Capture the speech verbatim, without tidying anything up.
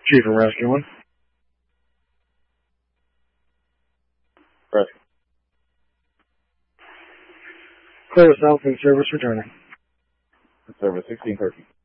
Chief from Rescue One. Rescue. Clear us out for the service returning. Service sixteen thirty.